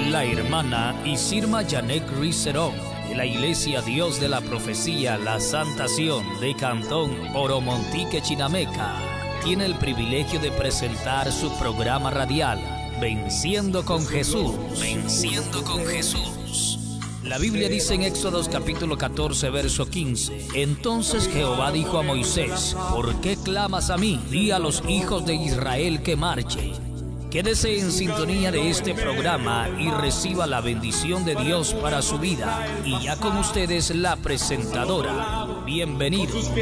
la hermana Isirma Yanek Ricerón, de la Iglesia Dios de la Profecía La Santación de Cantón Oromontique, Chinameca, tiene el privilegio de presentar su programa radial, Venciendo con Jesús. Venciendo con Jesús. La Biblia dice en Éxodos capítulo 14, verso 15: Entonces Jehová dijo a Moisés: ¿Por qué clamas a mí? Di a los hijos de Israel que marchen. Quédese en sintonía de este programa y reciba la bendición de Dios para su vida. Y ya con ustedes la presentadora. Bienvenidos.